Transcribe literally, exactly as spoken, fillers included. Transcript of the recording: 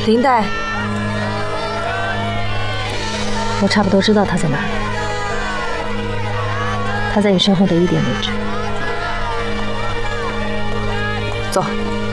林黛，我差不多知道他在哪里。他在你身后的一点位置。走。